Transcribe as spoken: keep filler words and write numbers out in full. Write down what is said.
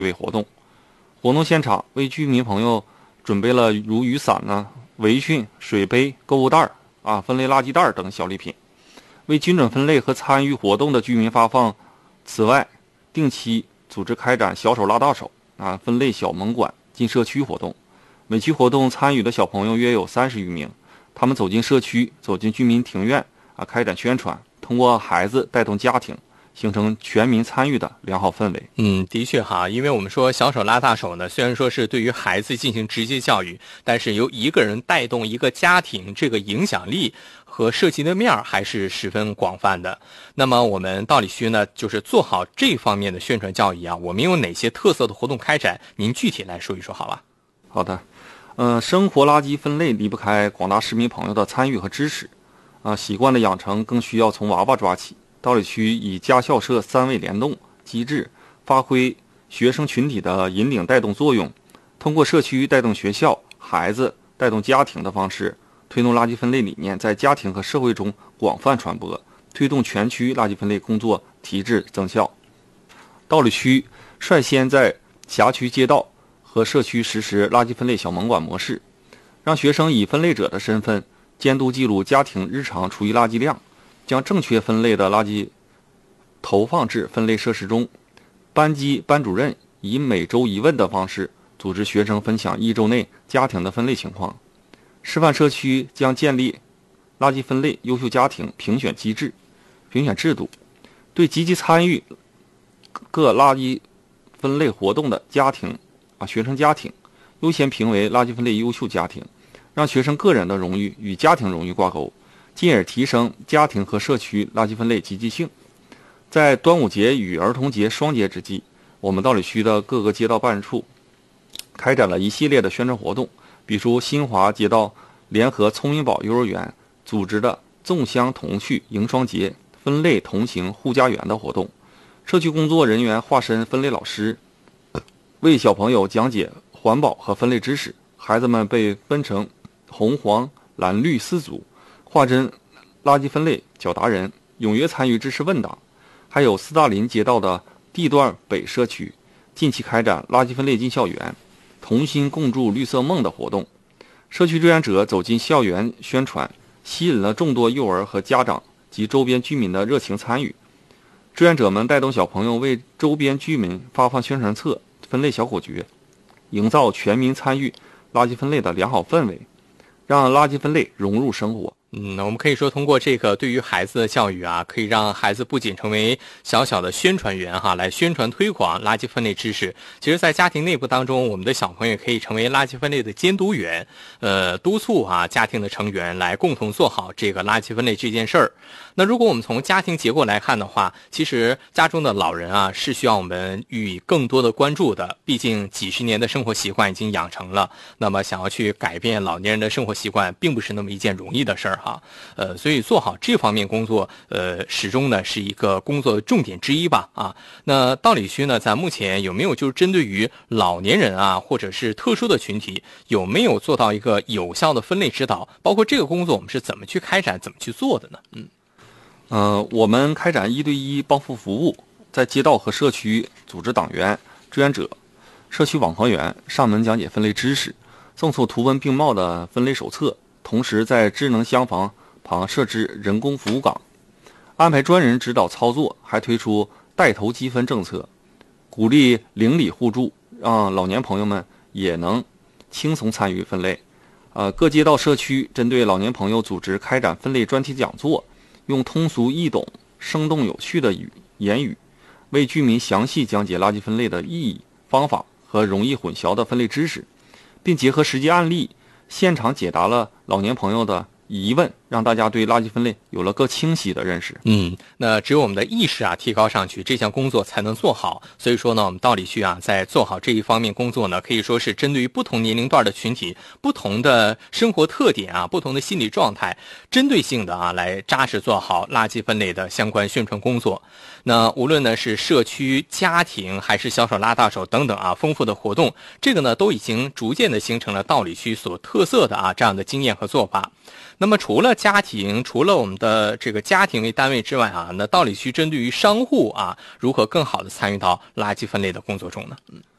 为活动。活动现场为居民朋友准备了如雨伞呢、围裙、水杯、购物袋啊、分类垃圾袋等小礼品，为均准分类和参与活动的居民发放。此外，定期组织开展小手拉大手啊分类小盟馆进社区活动。每期活动参与的小朋友约有三十余名，他们走进社区，走进居民庭院啊，开展宣传，通过孩子带动家庭，形成全民参与的良好氛围。 嗯，的确哈，因为我们说小手拉大手呢，虽然说是对于孩子进行直接教育，但是由一个人带动一个家庭，这个影响力和涉及的面还是十分广泛的。那么我们道理区呢，就是做好这方面的宣传教育啊，我们有哪些特色的活动开展？您具体来说一说好吧？ 好的，呃，生活垃圾分类离不开广大市民朋友的参与和支持，啊、呃，习惯的养成更需要从娃娃抓起。道理区以家校社三位联动机制，发挥学生群体的引领带动作用，通过社区带动学校、孩子带动家庭的方式，推动垃圾分类理念在家庭和社会中广泛传播，推动全区垃圾分类工作提质增效。道理区率先在辖区街道和社区实施垃圾分类小盟馆模式，让学生以分类者的身份监督记录家庭日常厨余垃圾量，将正确分类的垃圾投放至分类设施中。班级班主任以每周一问的方式组织学生分享一周内家庭的分类情况。示范社区将建立垃圾分类优秀家庭评选机制、评选制度，对积极参与各垃圾分类活动的家庭啊学生家庭优先评为垃圾分类优秀家庭，让学生个人的荣誉与家庭荣誉挂钩，进而提升家庭和社区垃圾分类积极性。在端午节与儿童节双节之际，我们道里区的各个街道办事处开展了一系列的宣传活动，比如新华街道联合聪明宝幼儿园组织的粽香童趣迎双节、分类同行护家园的活动，社区工作人员化身分类老师，为小朋友讲解环保和分类知识，孩子们被分成红黄蓝绿四组，化身垃圾分类小达人，踊跃参与知识问答。还有斯大林街道的地段北社区近期开展垃圾分类进校园、同心共筑绿色梦的活动，社区志愿者走进校园宣传，吸引了众多幼儿和家长及周边居民的热情参与。志愿者们带动小朋友为周边居民发放宣传册、分类小口诀，营造全民参与垃圾分类的良好氛围，让垃圾分类融入生活。 嗯，我们可以说通过这个对于孩子的教育啊，可以让孩子不仅成为小小的宣传员哈，来宣传推广垃圾分类知识。其实在家庭内部当中，我们的小朋友可以成为垃圾分类的监督员，呃，督促啊家庭的成员来共同做好这个垃圾分类这件事儿。那如果我们从家庭结构来看的话，其实家中的老人啊是需要我们予以更多的关注的，毕竟几十年的生活习惯已经养成了，那么想要去改变老年人的生活习惯并不是那么一件容易的事儿哈。呃，所以做好这方面工作，呃，始终呢是一个工作的重点之一吧啊。那道理区呢，在目前有没有就是针对于老年人啊，或者是特殊的群体，有没有做到一个有效的分类指导？包括这个工作我们是怎么去开展、怎么去做的呢？嗯。 呃，我们开展一对一帮扶服务，在街道和社区组织党员、志愿者、社区网和员上门讲解分类知识，赠送图文并茂的分类手册，同时在智能厢房旁设置人工服务岗，安排专人指导操作，还推出带头积分政策，鼓励邻里互助，让老年朋友们也能轻松参与分类。呃，各街道社区针对老年朋友组织开展分类专题讲座，用通俗易懂、生动有趣的语言语，为居民详细讲解垃圾分类的意义、方法和容易混淆的分类知识，并结合实际案例，现场解答了老年朋友的疑问，让大家对垃圾分类有了更清晰的认识。 嗯，那只有我们的意识啊提高上去，这项工作才能做好。所以说呢，我们道理区啊在做好这一方面工作呢，可以说是针对于不同年龄段的群体、不同的生活特点啊、不同的心理状态，针对性的啊来扎实做好垃圾分类的相关宣传工作。那无论呢是社区、家庭还是小手拉大手等等啊丰富的活动，这个呢都已经逐渐的形成了道理区所特色的啊这样的经验和做法。那么除了家庭，除了我们的这个家庭为单位之外啊，那道理区针对于商户啊，如何更好的参与到垃圾分类的工作中呢？嗯。